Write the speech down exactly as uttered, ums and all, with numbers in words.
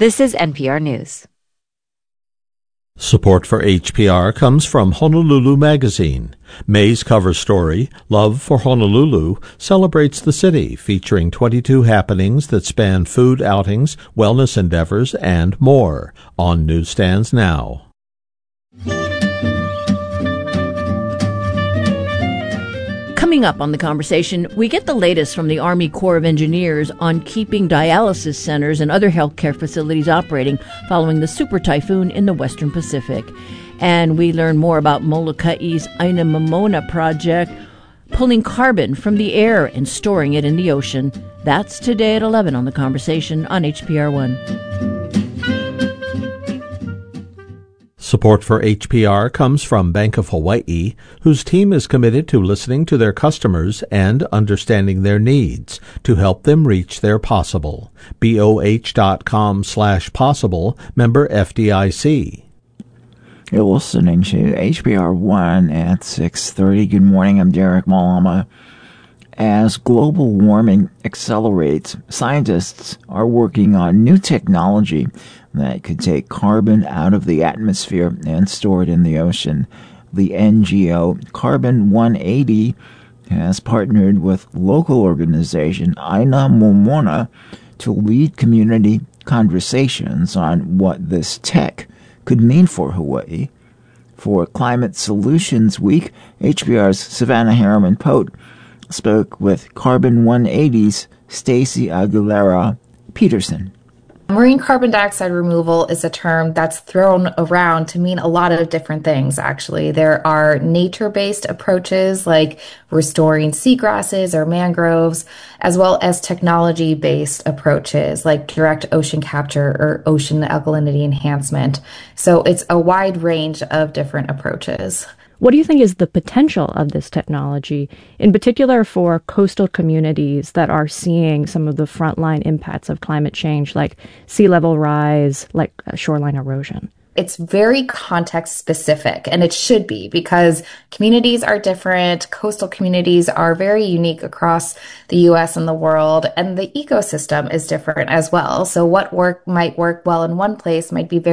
This is N P R News. Support for H P R comes from Honolulu Magazine. May's cover story, Love for Honolulu, celebrates the city, featuring twenty-two happenings that span food outings, wellness endeavors, and more. On newsstands now. Coming up on The Conversation, we get the latest from the Army Corps of Engineers on keeping dialysis centers and other healthcare facilities operating following the super typhoon in the Western Pacific. And we learn more about Moloka'i's Aina Momona project, pulling carbon from the air and storing it in the ocean. That's today at eleven on The Conversation on H P R one. Support for H P R comes from Bank of Hawaii, whose team is committed to listening to their customers and understanding their needs to help them reach their possible. B O H dot com slash possible, member F D I C. You're listening to H P R one at six thirty. Good morning, I'm Derek Malama. As global warming accelerates, scientists are working on new technology that could take carbon out of the atmosphere and store it in the ocean. The N G O Carbon one eighty has partnered with local organization Aina Momona to lead community conversations on what this tech could mean for Hawaii. For Climate Solutions Week, H P R's Savannah Harriman-Pote spoke with Carbon one eighty's Stacey Aguilera Peterson. Marine carbon dioxide removal is a term that's thrown around to mean a lot of different things, actually. There are nature-based approaches like restoring seagrasses or mangroves, as well as technology-based approaches like direct ocean capture or ocean alkalinity enhancement. So it's a wide range of different approaches. What do you think is the potential of this technology, in particular for coastal communities that are seeing some of the frontline impacts of climate change, like sea level rise, like shoreline erosion? It's very context specific, and it should be, because communities are different. Coastal communities are very unique across the U S and the world, and the ecosystem is different as well. So what work might work well in one place might be very